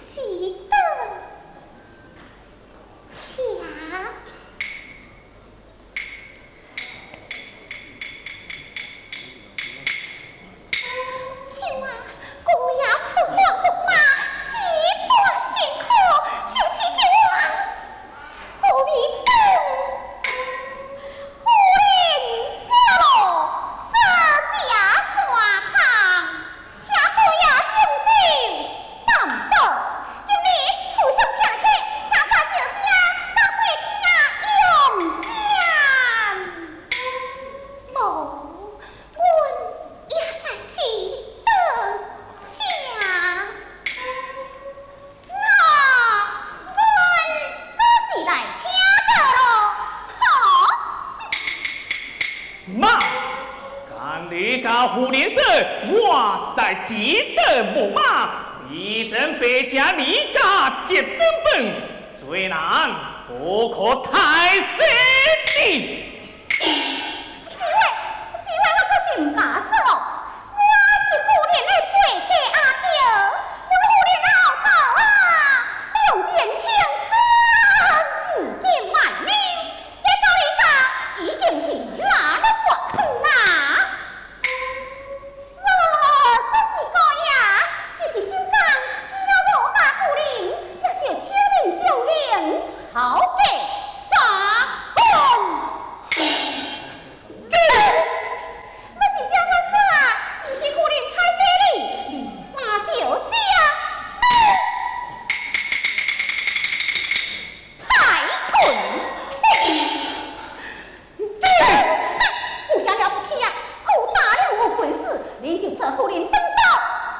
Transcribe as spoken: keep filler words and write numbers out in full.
记得恰。就啊，姑爷出荒木马，几般辛苦，就只就我出一根，夫人死了，这家耍行，请姑爷请进，淡薄，今日互相请客，请煞小姐到会天用膳，无阮也在记得家。那阮可是来请的咯，好。 妈，干你家夫人说，我在记得木马，一阵别家离家接登本，最难不可太失礼。 这位，这位我可是唔敢说，我是夫人的陪嫁阿条，阮夫人后头啊，用点情分，见万年，这到你家已经是拉了我坑啦。我说是个呀，就是想讲，要我家夫人也着请人相迎，好给三分。我是这个啥？你是夫人太犀利，你是三小姐，太困。有啥了不起啊？殴打了我本事，你就测夫人当